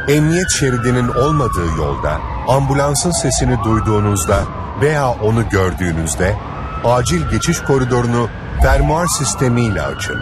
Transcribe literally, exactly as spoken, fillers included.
Emniyet şeridinin olmadığı yolda, ambulansın sesini duyduğunuzda veya onu gördüğünüzde acil geçiş koridorunu fermuar sistemiyle açın.